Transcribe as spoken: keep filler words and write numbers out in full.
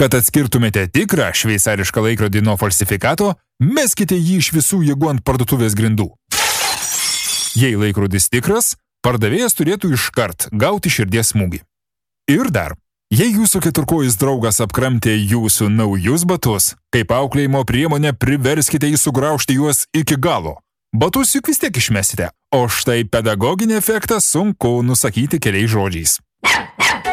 Kad atskirtumėte tikrą šveicarišką laikrodį nuo falsifikato, meskite jį iš visų jėgų ant parduotuvės grindų. Jei laikrodis tikras, pardavėjas turėtų iškart gauti širdies smūgį. Ir dar, jei jūsų keturkojis draugas apkramtė jūsų naujus batus, kaip auklėjimo priemonę priverskite jį sugraužti juos iki galo. Batus juk vis tiek išmesite, o štai pedagoginį efektą sunku nusakyti keliais žodžiais.